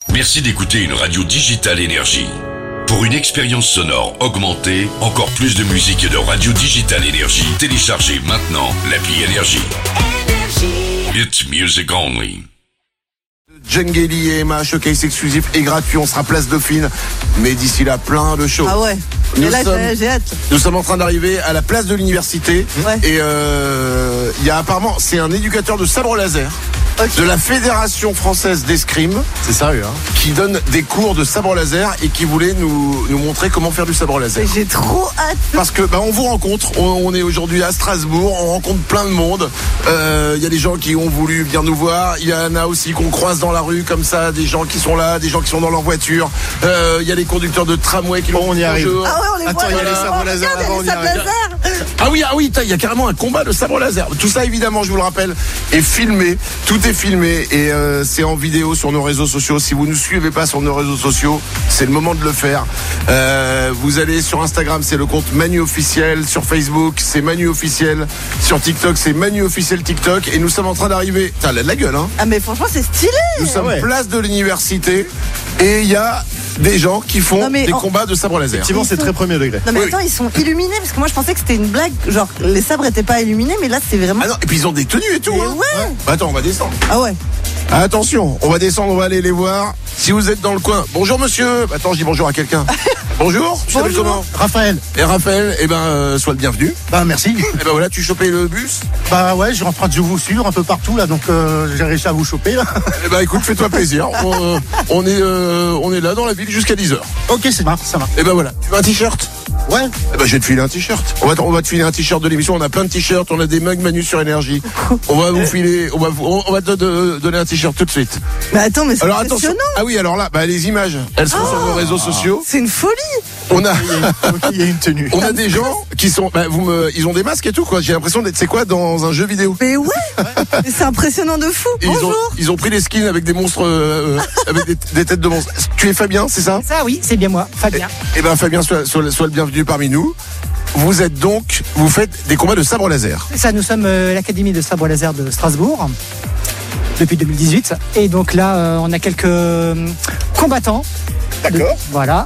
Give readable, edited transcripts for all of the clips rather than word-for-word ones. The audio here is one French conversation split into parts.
Merci d'écouter une radio Digital Énergie. Pour une expérience sonore augmentée, encore plus de musique et de radio Digital Énergie, téléchargez maintenant l'appli Énergie. It's music only. Djengeli et Emma, showcase exclusif et gratuit, on sera place Dauphine. Mais d'ici là, plein de shows. Ah ouais. Et là, j'ai hâte. Nous sommes en train d'arriver à la place de l'université. Ouais. Et il y a apparemment, c'est un éducateur de sabre laser. Okay. De la Fédération Française d'Escrime. C'est sérieux, hein. Qui donne des cours de sabre laser et qui voulait nous montrer comment faire du sabre laser. J'ai trop hâte. Parce que on vous rencontre, on est aujourd'hui à Strasbourg, on rencontre plein de monde. Il y a des gens qui ont voulu venir nous voir. Il y en a aussi qu'on croise dans la rue comme ça, des gens qui sont là, des gens qui sont dans leur voiture. Il y a les conducteurs de tramway qui on y arrive. Bonjour. Ah ouais, on les voit. Attends, il y a les sabres laser avant, on y arrive. Ah oui, il y a carrément un combat de sabre laser. Tout ça, évidemment, je vous le rappelle, est filmé. Tout est filmé et c'est en vidéo sur nos réseaux sociaux. Si vous ne nous suivez pas sur nos réseaux sociaux, c'est le moment de le faire. Vous allez sur Instagram, c'est le compte Manu Officiel. Sur Facebook, c'est Manu Officiel. Sur TikTok, c'est Manu Officiel TikTok. Et nous sommes en train d'arriver. T'as de la gueule, hein. Ah mais franchement, c'est stylé. Nous sommes place de l'université et il y a des gens qui font des combats de sabre laser. Effectivement, c'est très premier degré. Non mais attends, ils sont illuminés parce que moi je pensais que c'était une blague, genre les sabres étaient pas illuminés, mais là c'est vraiment. Ah non, et puis ils ont des tenues et tout. Hein. Ouais. Attends, on va descendre. Ah ouais. Attention, on va descendre, on va aller les voir. Si vous êtes dans le coin, bonjour monsieur. Attends, je dis bonjour à quelqu'un. Bonjour, tu t'appelles comment? Raphaël. Et Raphaël, sois le bienvenu. Bah merci. Et voilà, tu chopais le bus? Bah ouais, je suis en train de vous suivre un peu partout là, donc j'ai réussi à vous choper là. Écoute, fais-toi plaisir. On est là dans la ville jusqu'à 10h. Ok, ça marche. Voilà. Tu veux un t-shirt? Ouais. Je vais te filer un t-shirt. On va te filer un t-shirt de l'émission. On a plein de t-shirts. On a des mugs Manu sur Énergie. On va vous filer. On va te donner un t-shirt tout de suite. Mais attends, mais c'est alors impressionnant. attention. Ah oui, alors là, les images, elles sont sur nos réseaux sociaux. C'est une folie. Il y a une tenue. On a des gens qui sont. Ils ont des masques et tout quoi. J'ai l'impression d'être dans un jeu vidéo. Mais ouais. Mais c'est impressionnant de fou. Et bonjour. Ils ont pris des skins avec des monstres, avec des têtes de monstres. Tu es Fabien, c'est ça? Ça oui, c'est bien moi, Fabien. Fabien, sois le bienvenu parmi nous. Vous faites des combats de sabre laser. Ça, nous sommes l'Académie de sabre laser de Strasbourg depuis 2018. Et donc là, on a quelques combattants. D'accord. Voilà.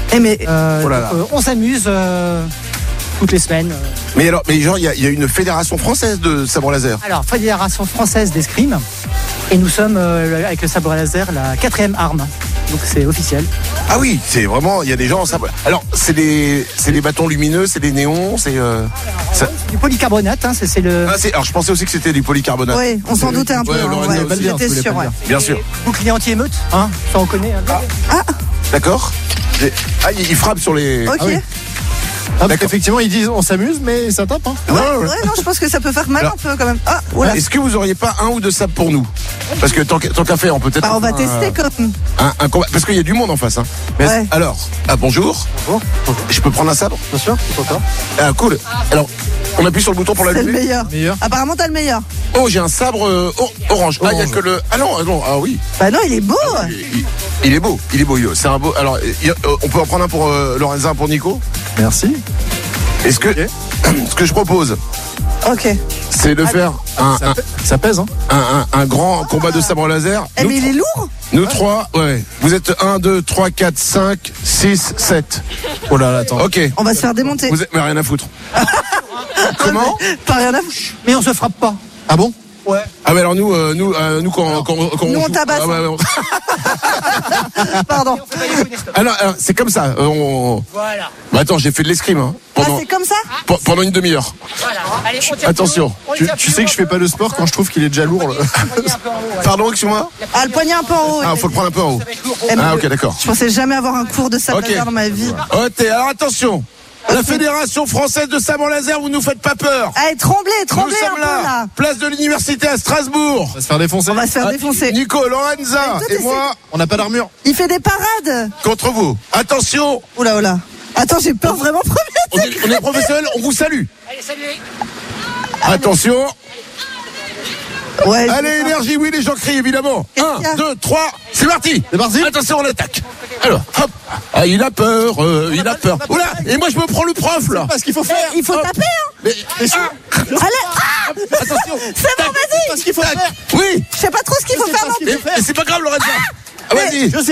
On s'amuse toutes les semaines. Mais genre, il y a une fédération française de sabre laser. Alors, Fédération française d'escrime. Et nous sommes, avec le sabre laser, la 4e arme. Donc c'est officiel. Ah oui, c'est vraiment, il y a des gens en sabre. Alors, c'est des bâtons lumineux, c'est des néons, c'est du polycarbonate, hein, c'est le. Alors je pensais aussi que c'était du polycarbonate. Oui, on s'en doutait un peu. J'étais sûr, ouais. Bien sûr. Bouclier anti-émeute, hein, ça on connaît. Hein. D'accord. Il frappe sur les. Ok. Ah oui. Effectivement, ils disent on s'amuse, mais ça tape. Hein. Ouais, non, je pense que ça peut faire mal un peu quand même. Est-ce que vous auriez pas un ou deux sabres pour nous? Parce que tant qu'à faire, on peut peut-être. On va tester comme. Un combat, parce qu'il y a du monde en face. Hein. Mais alors, bonjour. Bonjour. Je peux prendre un sabre? Bien sûr, pourquoi pas. Cool. Alors, on appuie sur le bouton pour l'allumer. C'est le meilleur. Apparemment, t'as le meilleur. Oh, j'ai un sabre orange. Ah, il y a que le. Ah non, oui. Bah non, il est beau. Il est beau. C'est un beau. Alors, on peut en prendre un pour Lorenza, un pour Nico. Merci. Est-ce que ce que je propose, c'est de faire ça pèse, hein. un grand combat de sabre laser. Mais il est lourd. Nous trois, ouais. Vous êtes 1, 2, 3, 4, 5, 6, 7. Oh là là, attends. Ok. On va se faire démonter. Mais rien à foutre. Comment? Pas rien à foutre. Mais on se frappe pas. Ah bon? Ouais. Ah mais alors nous quand nous on tabasse. Pardon. Alors c'est comme ça. Voilà. Attends, j'ai fait de l'escrime. Hein, c'est comme ça? Pendant une demi-heure. Voilà. Allez, attention. Tu sais que je fais pas de sport quand je trouve qu'il est déjà lourd. Pardon, excuse-moi. Le poignet un peu en haut. Faut le prendre un peu en haut. Ok, d'accord. Je pensais jamais avoir un cours de sabre laser dans ma vie. Alors attention. La Fédération Française de sabre laser, vous nous faites pas peur. Allez, tremblez Nous sommes un peu là. Place de l'université à Strasbourg. On va se faire défoncer. On va se faire défoncer. Nico, Lorenza et moi, on n'a pas d'armure. Il fait des parades. Contre vous. Attention. Oula. Attends, j'ai peur vraiment premier. On est professionnels, on vous salue. Allez, salut. Attention. Ouais, allez, Énergie, oui, les gens crient évidemment. 1, 2, 3, c'est parti. Attention, on attaque. Alors, hop. Ah, il a peur. Oula, et moi je me prends le prof là. C'est ce qu'il faut faire. Il faut taper, hein. Allez, attention. C'est bon, vas-y. C'est ce qu'il faut faire. Oui. Je sais pas trop ce qu'il faut faire non plus. Mais c'est pas grave, Lorenza. Vas-y.